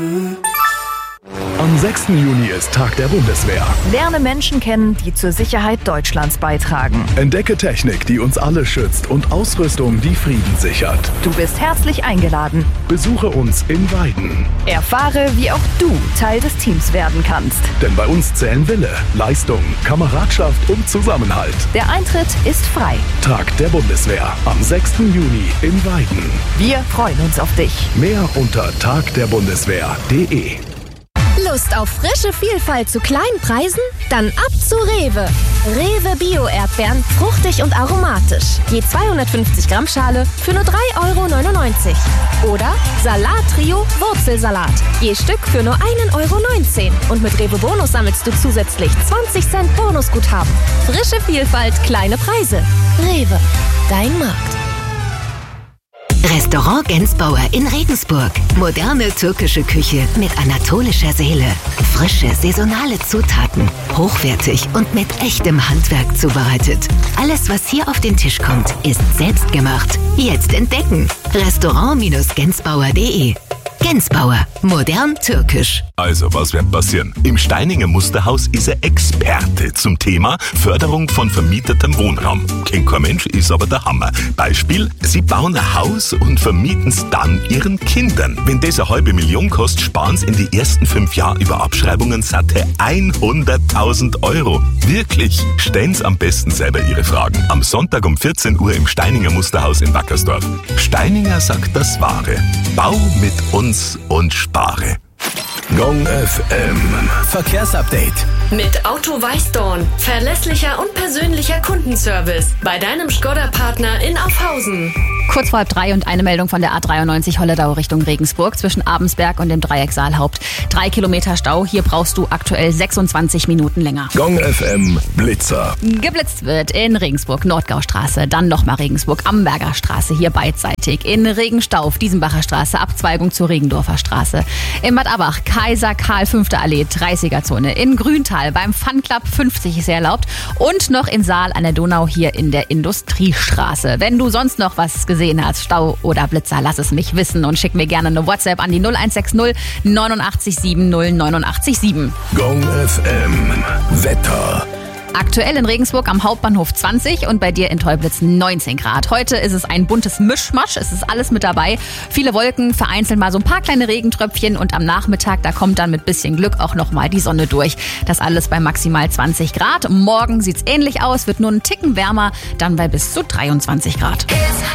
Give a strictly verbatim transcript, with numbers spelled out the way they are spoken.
Am sechsten Juni ist Tag der Bundeswehr. Lerne Menschen kennen, die zur Sicherheit Deutschlands beitragen. Entdecke Technik, die uns alle schützt und Ausrüstung, die Frieden sichert. Du bist herzlich eingeladen. Besuche uns in Weiden. Erfahre, wie auch du Teil des Teams werden kannst. Denn bei uns zählen Wille, Leistung, Kameradschaft und Zusammenhalt. Der Eintritt ist frei. Tag der Bundeswehr am sechsten Juni in Weiden. Wir freuen uns auf dich. Mehr unter tagderbundeswehr punkt de. Lust auf frische Vielfalt zu kleinen Preisen? Dann ab zu Rewe. Rewe Bio-Erdbeeren, fruchtig und aromatisch. Je zweihundertfünfzig Gramm Schale für nur drei Euro neunundneunzig. Oder Salat-Trio Wurzelsalat. Je Stück für nur ein Euro neunzehn. Und mit Rewe Bonus sammelst du zusätzlich zwanzig Cent Bonusguthaben. Frische Vielfalt, kleine Preise. Rewe, dein Markt. Restaurant Gensbauer in Regensburg. Moderne türkische Küche mit anatolischer Seele. Frische, saisonale Zutaten. Hochwertig und mit echtem Handwerk zubereitet. Alles, was hier auf den Tisch kommt, ist selbstgemacht. Jetzt entdecken. Restaurant Gensbauer punkt de. Gensbauer. Modern türkisch. Also, was wird passieren? Im Steininger Musterhaus ist er Experte zum Thema Förderung von vermietetem Wohnraum. Kennt kein Mensch, ist aber der Hammer. Beispiel, sie bauen ein Haus und vermieten es dann ihren Kindern. Wenn das eine halbe Million kostet, sparen sie in die ersten fünf Jahren über Abschreibungen satte hunderttausend Euro. Wirklich? Stellen Sie am besten selber Ihre Fragen. Am Sonntag um vierzehn Uhr im Steininger Musterhaus in Wackersdorf. Steininger sagt das Wahre. Bau mit uns und spare. Gong F M Verkehrsupdate. Mit Auto Weißdorn. Verlässlicher und persönlicher Kundenservice. Bei deinem Skoda-Partner in Aufhausen. Kurz vor halb drei und eine Meldung von der A dreiundneunzig Holledau Richtung Regensburg zwischen Abensberg und dem Dreieck Saalhaupt. Drei Kilometer Stau. Hier brauchst du aktuell sechsundzwanzig Minuten länger. Gong F M Blitzer. Geblitzt wird in Regensburg Nordgaustraße, dann nochmal Regensburg Amberger Straße, hier beidseitig. In Regenstauf, Diesenbacher Straße, Abzweigung zur Regendorfer Straße. In Bad Abach, Kaiser Karl fünfte Allee, dreißiger Zone. In Grüntal beim Fun Club fünfzig ist erlaubt. Und noch in Saal an der Donau hier in der Industriestraße. Wenn du sonst noch was gesehen hast, Stau oder Blitzer, lass es mich wissen und schick mir gerne eine WhatsApp an die null eins sechs null neunundachtzig sieben null neunundachtzig sieben. Gong F M Wetter. Aktuell in Regensburg am Hauptbahnhof zwanzig und bei dir in Teublitz neunzehn Grad. Heute ist es ein buntes Mischmasch, es ist alles mit dabei. Viele Wolken, vereinzelt mal so ein paar kleine Regentröpfchen und am Nachmittag, da kommt dann mit bisschen Glück auch nochmal die Sonne durch. Das alles bei maximal zwanzig Grad. Morgen sieht's ähnlich aus, wird nur einen Ticken wärmer, dann bei bis zu dreiundzwanzig Grad.